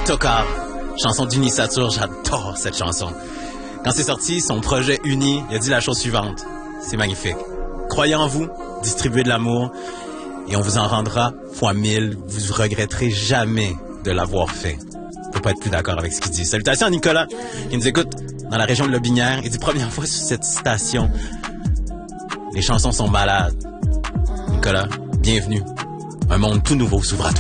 Tocard, chanson d'Unisatur, j'adore cette chanson. Quand c'est sorti, son projet Uni, il a dit la chose suivante. C'est magnifique. Croyez en vous, distribuez de l'amour, et on vous en rendra fois 1000. Vous regretterez jamais de l'avoir fait. Je peux pas être plus d'accord avec ce qu'il dit. Salutations à Nicolas, qui nous écoute dans la région de Lobinière. Il dit première fois sur cette station. Les chansons sont malades. Nicolas, bienvenue. Un monde tout nouveau s'ouvre à toi.